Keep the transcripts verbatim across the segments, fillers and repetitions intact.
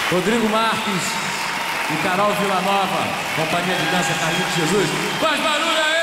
Rodrigo Marques e Carol Villanova, companhia de dança Carlinhos Jesus. Faz barulho aí!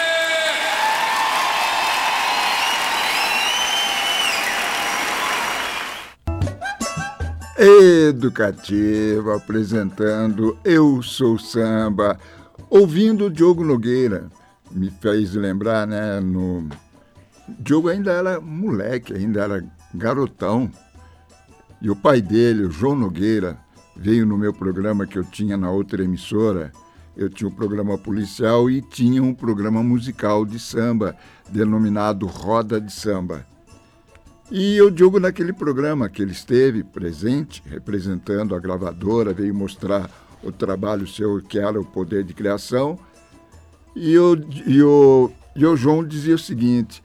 Educativo, apresentando Eu Sou Samba, ouvindo o Diogo Nogueira. Me fez lembrar, né, no... Diogo ainda era moleque, ainda era garotão. E o pai dele, o João Nogueira, veio no meu programa que eu tinha na outra emissora. Eu tinha um programa policial e tinha um programa musical de samba, denominado Roda de Samba. E o Diogo, naquele programa que ele esteve presente, representando a gravadora, veio mostrar o trabalho seu, que era o poder de criação. E o, e o, e o João dizia o seguinte: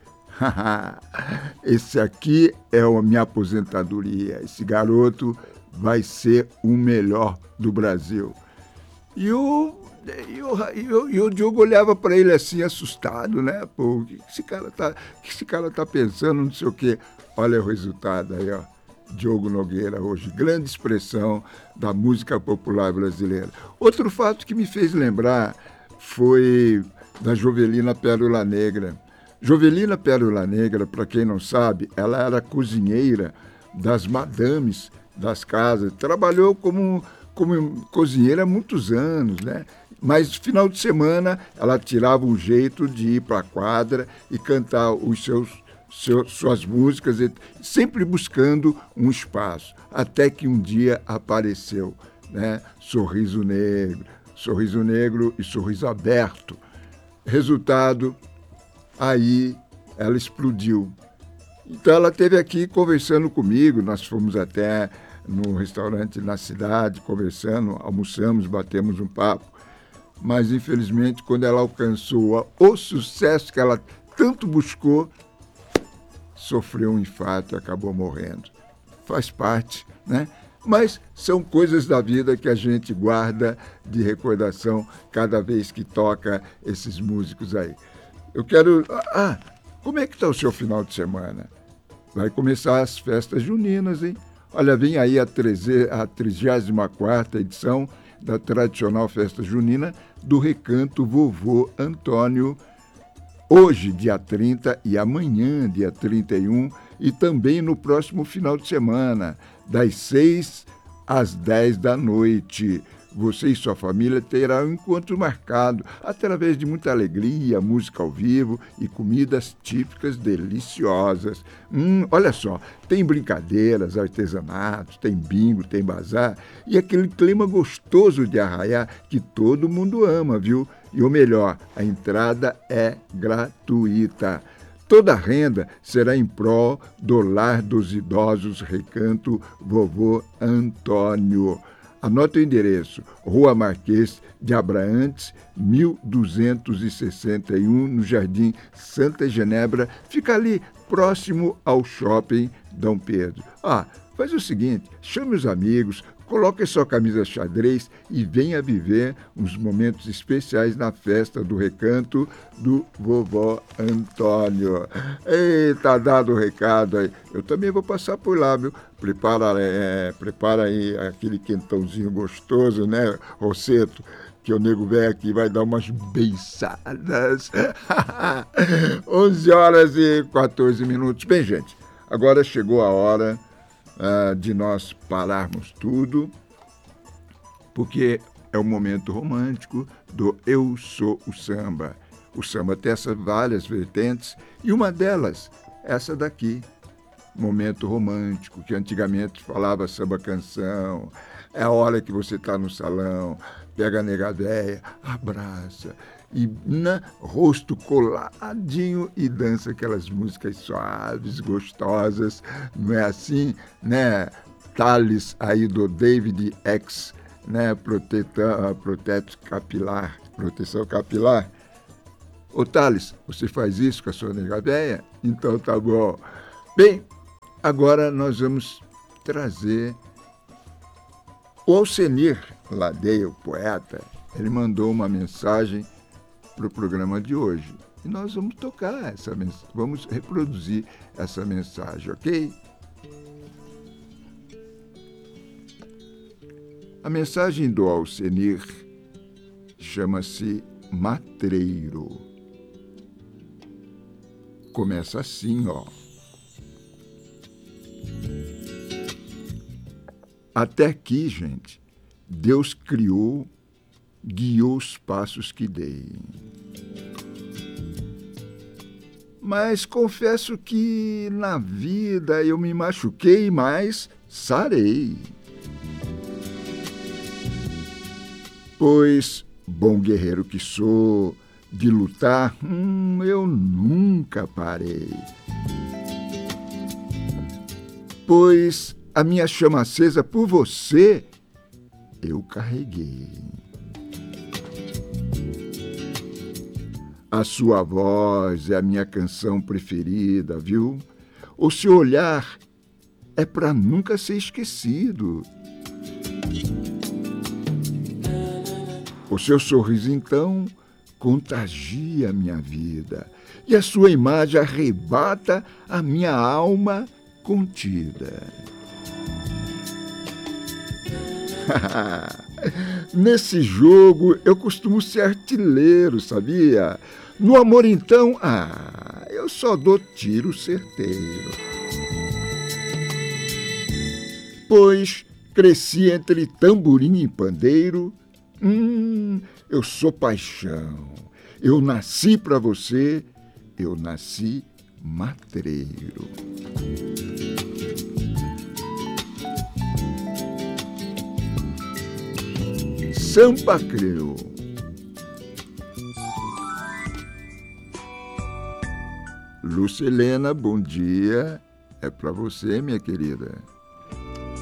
esse aqui é a minha aposentadoria, esse garoto vai ser o melhor do Brasil. E o, e o, e o, e o Diogo olhava para ele assim, assustado, né? Pô, o que esse cara tá, o que esse cara tá pensando, não sei o quê. Olha o resultado aí, ó. Diogo Nogueira hoje, grande expressão da música popular brasileira. Outro fato que me fez lembrar foi da Jovelina Pérola Negra. Jovelina Pérola Negra, para quem não sabe, ela era cozinheira das madames das casas, trabalhou como, como cozinheira há muitos anos, né? Mas final de semana ela tirava um jeito de ir para a quadra e cantar os seus suas músicas, sempre buscando um espaço, até que um dia apareceu, né? Sorriso Negro, Sorriso Negro e Sorriso Aberto. Resultado, aí ela explodiu. Então ela esteve aqui conversando comigo, nós fomos até no restaurante na cidade, conversando, almoçamos, batemos um papo, mas infelizmente quando ela alcançou o sucesso que ela tanto buscou, sofreu um infarto e acabou morrendo. Faz parte, né? Mas são coisas da vida que a gente guarda de recordação cada vez que toca esses músicos aí. Eu quero... Ah, como é que está o seu final de semana? Vai começar as festas juninas, hein? Olha, vem aí a trigésima quarta edição da tradicional festa junina do Recanto Vovô Antônio, hoje, dia trinta, e amanhã, dia trinta e um, e também no próximo final de semana, das seis às dez da noite. Você e sua família terão um encontro marcado através de muita alegria, música ao vivo e comidas típicas deliciosas. Hum, olha só, tem brincadeiras, artesanatos, tem bingo, tem bazar e aquele clima gostoso de arraiá que todo mundo ama, viu? E o melhor, a entrada é gratuita. Toda a renda será em prol do Lar dos Idosos Recanto Vovô Antônio. Anote o endereço, Rua Marquês de Abraantes, mil duzentos e sessenta e um, no Jardim Santa Genebra. Fica ali, próximo ao Shopping Dom Pedro. Ah, faz o seguinte, chame os amigos, coloque sua camisa xadrez e venha viver uns momentos especiais na festa do Recanto do Vovô Antônio. Eita, dado o recado aí. Eu também vou passar por lá, viu? Prepara, é, prepara aí aquele quentãozinho gostoso, né, Rosseto? Que o nego velho aqui vai dar umas beiçadas. onze horas e quatorze minutos. Bem, gente, agora chegou a hora Uh, de nós pararmos tudo, porque é o momento romântico do Eu Sou o Samba. O samba tem essas várias vertentes, e uma delas, essa daqui, momento romântico, que antigamente falava samba-canção, é a hora que você está no salão, pega a nega véia, abraça, e na rosto coladinho e dança aquelas músicas suaves, gostosas, não é assim, né? Thales aí do David X, né? Proteta, proteto capilar, proteção capilar. Ô Thales, você faz isso com a sua nega véia? Então tá bom. Bem, agora nós vamos trazer o Alcenir Ladeia, o poeta. Ele mandou uma mensagem para o programa de hoje. E nós vamos tocar essa mensagem, vamos reproduzir essa mensagem, ok? A mensagem do Alcenir chama-se Matreiro. Começa assim, ó. Até aqui, gente, Deus criou, guiou os passos que dei. Mas confesso que na vida eu me machuquei, mas sarei. Pois, bom guerreiro que sou, de lutar, hum, eu nunca parei. Pois a minha chama acesa por você, eu carreguei. A sua voz é a minha canção preferida, viu? O seu olhar é para nunca ser esquecido. O seu sorriso, então, contagia a minha vida, e a sua imagem arrebata a minha alma contida. Nesse jogo eu costumo ser artilheiro, sabia? No amor, então, ah, eu só dou tiro certeiro. Pois cresci entre tamborim e pandeiro. Hum, eu sou paixão. Eu nasci pra você, eu nasci matreiro. Sampa Creu. Lucilena, bom dia. É pra você, minha querida.